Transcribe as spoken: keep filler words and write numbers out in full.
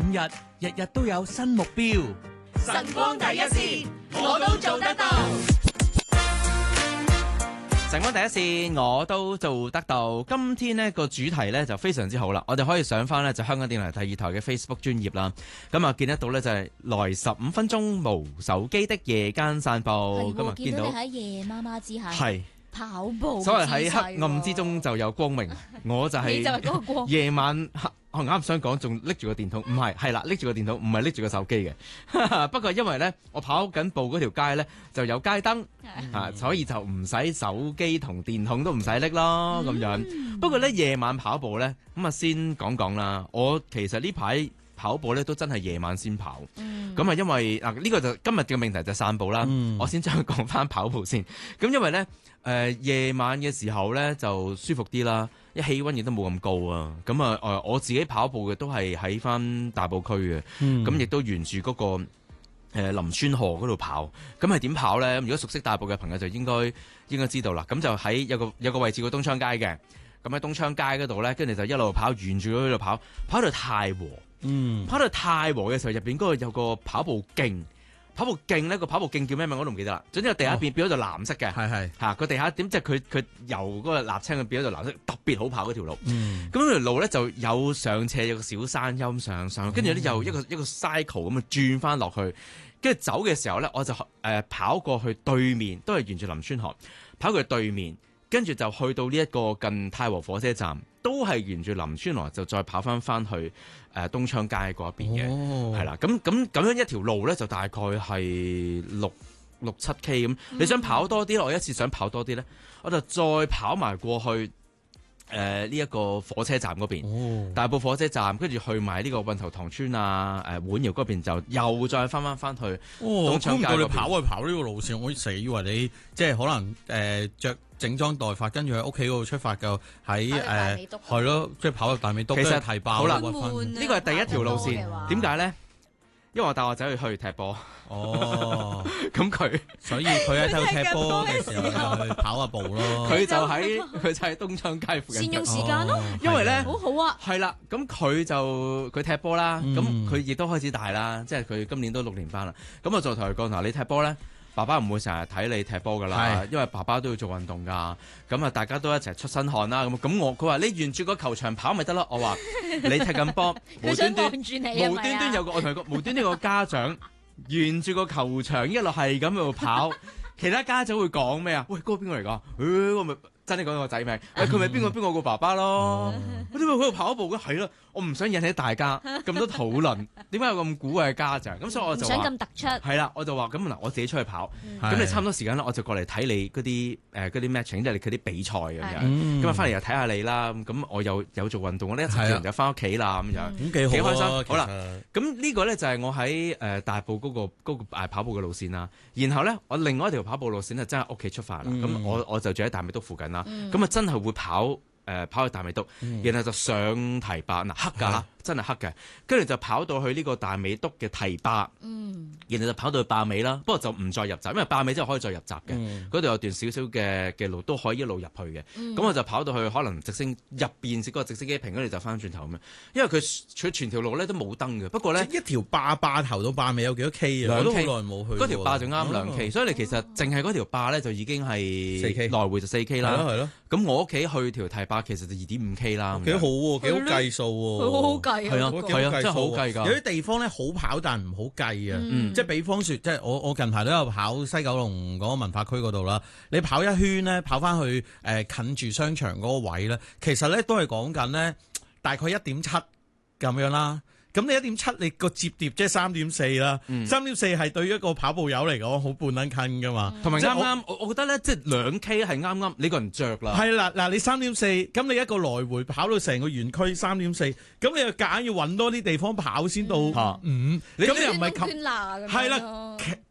日，日日都有新目標。 晨光第一線，我都做得到。 晨光第一線，我都做得到。今天呢個主題呢就非常之好啦，我哋可以上翻呢就香港電台第二台嘅 Facebook 專頁啦。咁啊見得到呢就係來十五分鐘無手機的夜間散步。咁啊見到你喺夜媽媽之下係跑步， 所謂喺黑暗之中就有光明。我就係夜晚黑。我啱想講，仲拎住個電筒，唔係，係啦，拎住個電筒，唔係拎住個手機嘅。不過因為咧，我跑緊步嗰條街咧就有街燈，啊，所以就唔使手機同電筒都唔使拎咯，咁樣。嗯、不過咧夜晚跑步咧，咁啊先講講啦。我其實呢排跑步咧都真係夜晚先跑，咁啊、嗯、因為啊呢、呢個就今日嘅命題就散步啦。嗯、我先將佢講翻跑步先。咁因為咧。誒、呃、夜晚嘅時候咧就舒服啲啦，一氣溫亦都冇咁高啊。咁啊誒我自己跑步嘅都係喺翻大埔區嘅，咁亦、嗯、都沿住嗰、那個誒、呃、林村河嗰度跑。咁係點跑咧？如果熟悉大埔嘅朋友就應該應該知道啦。咁就喺有個有個位置叫東昌街嘅。咁喺東昌街嗰度咧，跟住就一路跑，沿住嗰度跑，跑到太和。嗯，跑到太和嘅時候，入邊嗰個有個跑步徑。跑步徑呢個跑步徑叫咩名我都唔記得啦。總之個地下變變咗做藍色嘅，係係嚇個地下點即係佢佢由嗰個瀝青變咗做藍色，特別好跑嗰條路。咁嗰條路咧就有上斜有個小山丘上上，跟住咧又一個一個 cycle 咁啊轉翻落去，跟住走嘅時候咧我就誒、呃、跑過去對面，都係沿住林村河跑過去對面，跟住就去到呢一個近太和火車站，都係沿住林村河就再跑翻翻去。誒東昌街嗰邊嘅，係啦、哦，咁咁咁樣一條路咧，就大概係六六七 K 咁。嗯、你想跑多啲，我一次想跑多啲咧，我就再跑埋過去誒呢一個火車站嗰邊，哦、大埔火車站，跟住去埋呢個運頭塘村啊，誒碗窯嗰邊就又再翻翻翻去東昌街嗰邊。哦，估唔到你跑去跑呢個路線，我成日以為你即係可能誒著。呃整裝待發，跟住喺屋企嗰度出發嘅，喺誒係咯，即係跑入大美督。其實提爆好啦，呢個係第一條路線。點解咧？因為我帶我仔去去踢波。哦，咁佢所以佢喺度踢波嘅時候就去跑下步咯。佢就喺佢就喺東昌街附近。 善用時間咯， 因為咧好好啊。係啦，咁佢就佢踢波啦，咁佢亦都開始大啦，即係佢今年都六年班啦。咁我就同佢講嗱，你踢波咧。爸爸唔會成日睇你踢波噶啦，是因為爸爸都要做運動噶。咁啊，大家都一齊出身汗啦。咁咁我佢話你沿住個球場跑咪得咯。我話你踢緊波，無端端無端端有個我同佢講，無端端有個家長沿住個球場一路係咁喺度跑，其他家長會講咩啊？喂，嗰個邊個嚟㗎？誒，我咪真係講個仔名。喂，佢咪邊個邊個個爸爸咯？我點解喺度跑步嘅？係咯。我唔想引起大家咁多討論，點解有咁古怪嘅家長？咁所以我就話唔想咁突出。係啦，我就話咁嗱，我自己出去跑，咁、嗯、你差唔多時間啦，我就過嚟睇你嗰啲誒嗰啲 matching，即係佢啲比賽咁樣。咁啊，翻嚟又睇下你啦。咁我又有做運動，我呢一齊完就翻屋企啦咁樣。咁幾好，幾開心。好啦，咁呢個咧就係我喺誒大埔嗰、嗰個嗰、嗰個、跑步嘅路線啦。然後咧，我另外一條跑步路線就真係屋企出發啦。咁、嗯、我我就住喺大美督附近啦。咁啊、嗯，真係會跑。誒、呃、跑去大美督，嗯、然後就上堤壩嗱黑㗎，真係黑嘅，跟住就跑到去呢個大美督嘅堤壩，嗯、然後就跑到去壩尾啦。不過就唔再入閘，因為壩尾之後可以再入閘嘅，嗰度、嗯、有段少少嘅嘅路都可以一路入去嘅。咁、嗯、我就跑到去可能直升入邊嗰個直升機坪，跟住就翻轉頭咁樣。因為佢佢全條路咧都冇燈嘅，不過咧一條壩壩頭到壩尾有幾多 K 啊？兩 K 好耐冇去，嗰條壩就啱兩 K，所以你其實淨係嗰條壩咧就已經係四 K 來回就四 K 啦。係咯，咁我屋企去條堤壩其實就二點五 K 啦，幾好喎，幾好計數喎， 好好計啊， 係啊，係啊，真係好計㗎。 有啲地方咧好跑，但係唔好計啊。即係比方說，即係我我近排都有跑西九龍嗰個文化區嗰度啦。你跑一圈咧，跑翻去誒近住商場嗰個位咧，其實咧都係講緊咧大概一點七咁樣啦。咁你一點七，你個摺疊即係三點四啦。三點四係對於一個跑步友嚟講好半撚近噶嘛。 同埋啱啱，我我覺得咧，即係兩 K 係啱啱，你個人着啦。 係啦，嗱你三點四，咁你一個來回跑到成個園區三點四，咁你又夾硬要揾多啲地方跑先到五。咁你又唔係及係啦，